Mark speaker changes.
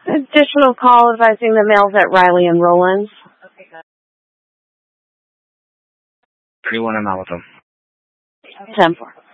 Speaker 1: Additional call advising the males at Riley and Rollins.
Speaker 2: 3-1, I'm out with them.
Speaker 1: 10-4.